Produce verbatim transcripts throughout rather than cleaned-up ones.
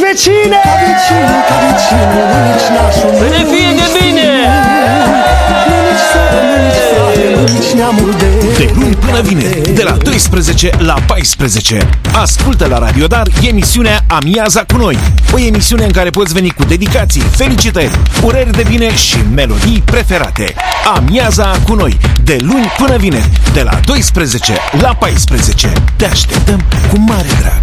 vecine! Ca vecine, ca vecine, nu nici nașul, să ne fie de bine! Nu nici sără, nu nici frate, nu nici neamul de... De luni până vineri, de la doisprezece la paisprezece, ascultă la Radio Dar emisiunea Amiaza cu noi. O emisiune în care poți veni cu dedicații, felicitări, urări de bine și melodii preferate. Amiaza cu noi, de luni până vineri, de la doisprezece la paisprezece. Te așteptăm cu mare drag.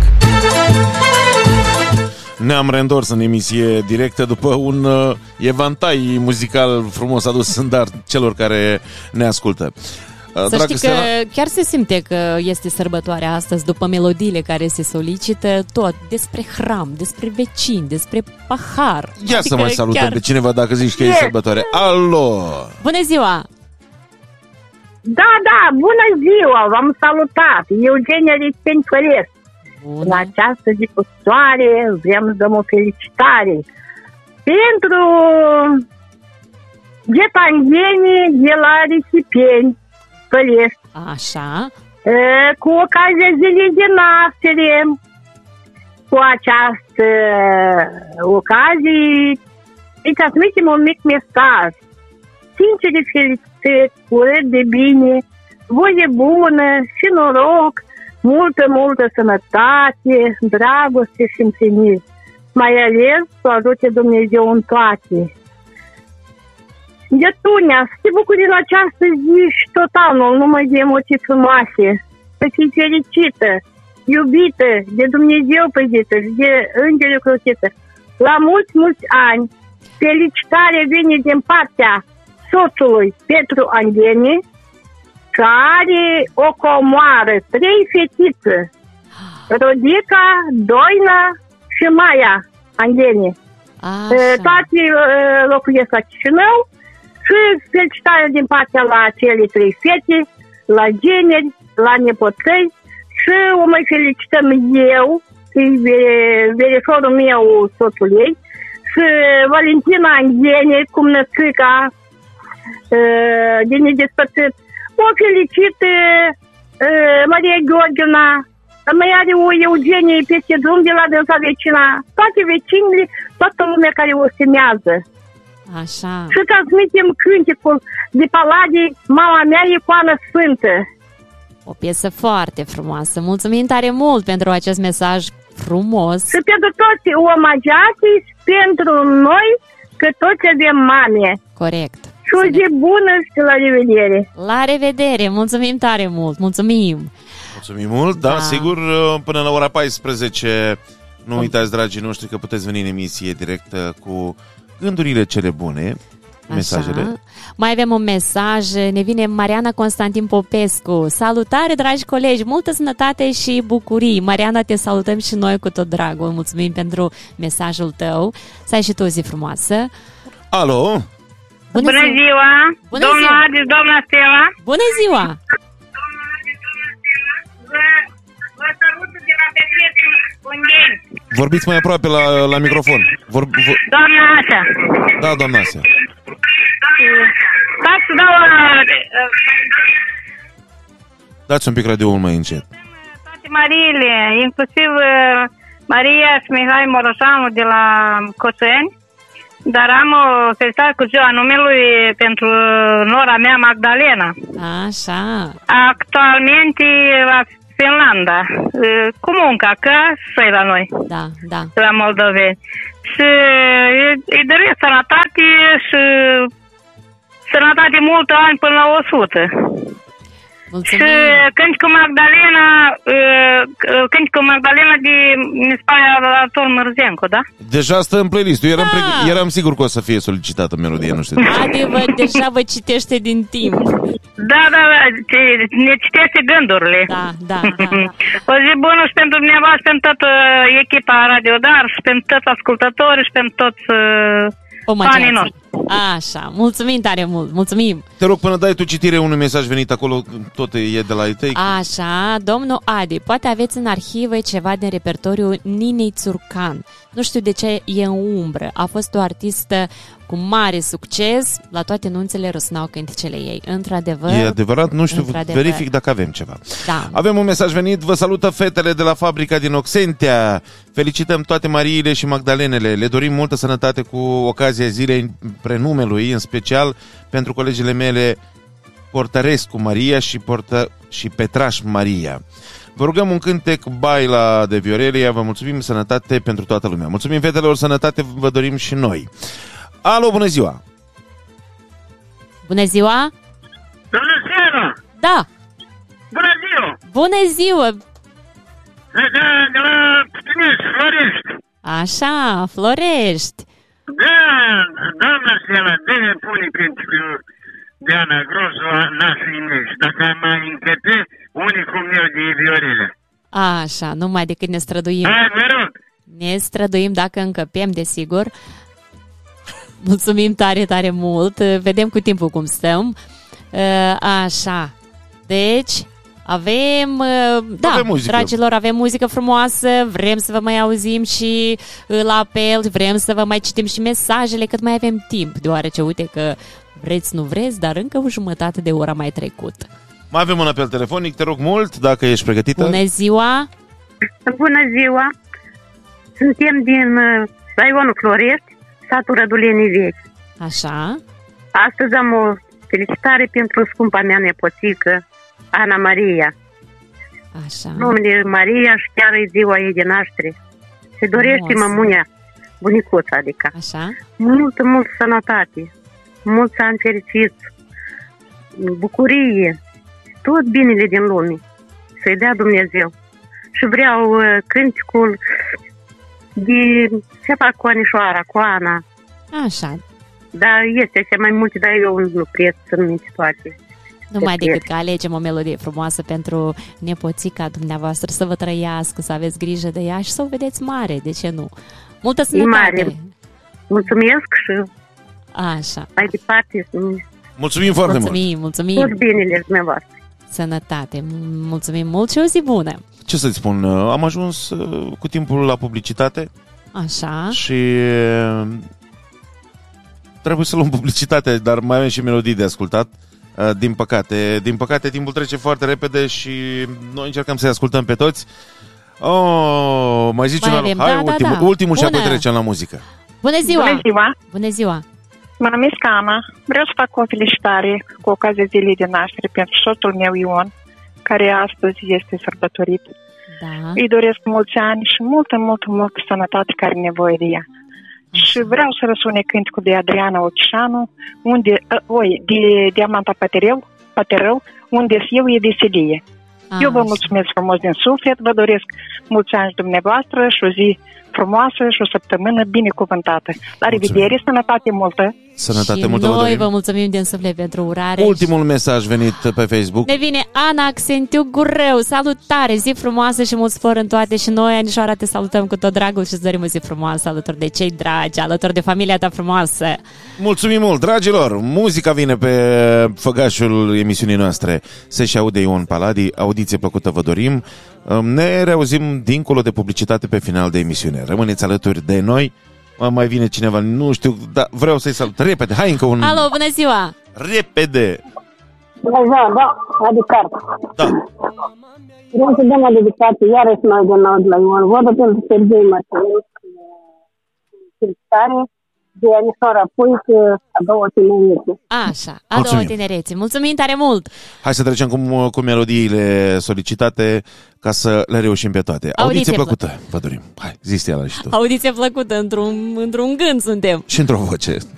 Ne-am reîntors în emisie directă după un uh, evantai muzical frumos adus în dar celor care ne ascultă. Uh, Să știi Cristiana, că chiar se simte că este sărbătoarea astăzi, după melodiile care se solicită, tot despre hram, despre vecini, despre pahar. ia adică să mai salutăm chiar... pe cineva dacă zici că e Yes. sărbătoare. Alo! Bună ziua! Da, da, bună ziua, v-am salutat. Eugenia Rispeni Fărescu. În această zi cu soare vrem să dăm o felicitare pentru ghetangenii de la Risipeni Fărescu. Așa. Cu ocazia zilei de naștere, cu această ocazie, îi transmitem un mic mesaj. Sincere felicitări, urări de bine, voie bună și noroc, multă, multă sănătate, dragoste și împlinire. Mai ales să ajute Dumnezeu în toate. Ghetunia, să te bucuri în această zi și tot anul, numai de emoții frumoase. Să fii fericită, iubită, de Dumnezeu păzită și de Îngerul crocită. La mulți, mulți ani, felicitare vine din partea soțului Petru Andeni, care o comoară trei fetițe, Rodica, Doina și Maia Andeni. Toate locuiesc la Chișinău și felicitare din partea la cele trei fete, la generi, la nepoțăi și o mai felicităm eu, verișorul meu, soțul ei, și Valentina Andeni, cum născica din nedespărțit. O felicit uh, Maria Gheorghina, mai are o Eugenie peste drum de la dânsa vecina, toate vecinile, toată lumea care o stimează. Așa. Și transmitem cânticul de Palade, Mama mea, Icoană Sfântă. O piesă foarte frumoasă. Mulțumim tare mult pentru acest mesaj frumos. Și pentru toți omagiații și pentru noi, că toți avem mame. Corect. Și o zi bună și la revedere. La revedere, mulțumim tare mult, mulțumim. Mulțumim mult, da, Da. sigur, până la ora paisprezece, nu uitați, dragii noștri, că puteți veni în emisie directă cu gândurile cele bune, mesajele. Așa. Mai avem un mesaj, ne vine Mariana Constantin Popescu. Salutare, dragi colegi, multă sănătate și bucurii. Mariana, te salutăm și noi cu tot dragul. Mulțumim pentru mesajul tău. Să ai și tu o zi frumoasă. Alo! Bună, Bună ziua! ziua. Bună Domnul ziua. Adi, doamna Stella! Bună ziua! Vă, vă salută de la Petrețul Ungeni. Vorbiți mai aproape la, la microfon. Vor, vor... Doamna Asia. Da, doamna Asia. Stați să dau... Dați un pic radio-ul mai încet. Toate Mariile, inclusiv Maria și Mihai Moroșanu de la Coceni, dar am o felicitare cu ziua numelui pentru nora mea, Magdalena. Așa. Actualmente la Finlanda, cu munca, că și la noi. Da, da. La moldoveni. Și îi doresc sănătate și sănătate multă ani până la o sută. Mulțumim. Și când cu Magdalena, când cu Magdalena de Nispaia la Tor Mărzencu, da? Deja stă în playlist. Eu eram, Da. pregă- eram sigur că o să fie solicitată melodia, nu știu. Adi, vă, deja vă citește din timp. Da, da, da, ce- ne citește gândurile. Da, da, da, da. O zi bună și pentru dumneavoastră, pentru toată echipa Radio Dar și pentru toți ascultătorii și pentru toți uh, Omagiații. fanii noștri. Așa, mulțumim tare mult, mulțumim. Te rog, până dai tu citire unui mesaj venit acolo, tot e de la ei tăi. Așa, domnul Adi, poate aveți în arhivă ceva din repertoriul Ninei Țurcan. Nu știu de ce e în umbră. A fost o artistă cu mare succes, la toate nunțele răsunau cântecele ei. Într-adevăr. E adevărat? Nu știu, într-adevăr. verific dacă avem ceva. Da. Avem un mesaj venit, vă salută fetele de la fabrica din Oxentea. Felicităm toate Mariile și Magdalenele. Le dorim multă sănătate cu ocazia zilei prenumelui, în special pentru colegele mele Portărescu Maria și, Portă... și Petraș Maria. Vă rugăm un cântec Baila de Viorelia. Vă mulțumim, sănătate pentru toată lumea. Mulțumim fetelor, sănătate vă dorim și noi. Alo, bună ziua! Bună ziua! Bună seara! Da! Bună ziua! Bună ziua! De, de, de la Ptinești, Florești. Așa, Florești. Da, doamna Stella, de ne pune pentru Diana Grosu, nașul Inești. Dacă mai încăpe, unicul meu de Viorele. Așa, numai decât ne străduim. Hai, vă rog! Ne străduim dacă încăpem, desigur. Mulțumim tare, tare mult. Vedem cu timpul cum stăm. Așa. Deci, avem... Da, avem muzică. Dragilor, avem muzică frumoasă. Vrem să vă mai auzim și la apel. Vrem să vă mai citim și mesajele cât mai avem timp. Deoarece, uite că vreți, nu vreți, dar încă o jumătate de oră mai trecut. Mai avem un apel telefonic, te rog mult, dacă ești pregătită. Bună ziua! Bună ziua! Suntem din uh, raionul Florești, satul Rădulenii Vechi. Așa. Astăzi am o felicitare pentru scumpa mea nepoțică, Ana Maria. Așa. Numele Maria și chiar e ziua ei de naștere. Se dorește Frumos. mămunia, bunicuța adică. Așa. Multă, multă sănătate, mulți ani fericiți, bucurie, tot binele din lume, să-i dea Dumnezeu. Și vreau uh, cânticul de ce fac cu Anișoara, cu Ana. Așa. Dar este așa mai multe, dar eu nu preț în minte toate. Numai decât că alegem o melodie frumoasă pentru nepoțica dumneavoastră, să vă trăiască, să aveți grijă de ea și să o vedeți mare, de ce nu? Multă sănătate! Mare. Mulțumesc și Așa. mai departe Mulțumim foarte Mulțumim, mult. mulțumim! tot binele dumneavoastră. Sănătate! Mulțumim mult și o zi bună! Ce să-ți spun, am ajuns uh, cu timpul la publicitate Așa. și uh, trebuie să luăm publicitate, dar mai avem și melodii de ascultat. Uh, din păcate, din păcate timpul trece foarte repede și noi încercăm să-i ascultăm pe toți. Oh, mai zici Mai un avem, Hai, da, da, ultimul, da. ultimul și Bună. apoi trecem la muzică. Bună ziua! Bună ziua! Bună ziua! Mă numesc Ana. Vreau să fac o felicitare cu ocazia zilei de naștere pentru soțul meu Ion, care astăzi este sărbătorit. Da. Îi doresc mulți ani și multă, multă, multă sănătate care are nevoie de ea. Și vreau să răsune cânticul de Adriana Ochișanu, unde, oi, de Diamanta Paterău, Paterău, unde eu e veselie. Eu vă Așa. mulțumesc frumos din suflet, vă doresc mulți ani dumneavoastră și o zi frumoasă și o săptămână binecuvântată. La revedere, sănătate multă! Sănătate Și multă vă noi dorim. vă mulțumim din suflet pentru urare. Ultimul mesaj venit pe Facebook. Ne vine Ana Accentiu Gureu. Salutare, zi frumoasă și mult spor în toate. Și noi, Anișoara, te salutăm cu tot dragul și îți dorim o zi frumoasă alături de cei dragi, alături de familia ta frumoasă. Mulțumim mult, dragilor! Muzica vine pe făgașul emisiunii noastre. Se-și aude Ion Paladi. Audiție plăcută vă dorim. Ne reauzim dincolo de publicitate pe final de emisiune. Rămâneți alături de noi. Mai vine cineva, nu știu, dar vreau să-i salut. Repede, hai încă un... Alo, bună ziua! Repede! Bună ziua, da, adicar. Da. Vrem să dăm o dedicație, iarăși noi de nou de la Ion Vodă, pentru Serghei Martinescu, felicitare de Anișoara Puică, a doua tinerețe. Așa, a Mulțumim. doua tinerețe. Mulțumim tare mult! Hai să trecem cu, cu melodiile solicitate ca să le reușim pe toate. Audiție, Audiție plăcută, vă dorim. Hai, zi Stella și tu. Audiție plăcută, într-un, într-un gând suntem. Și într-o voce.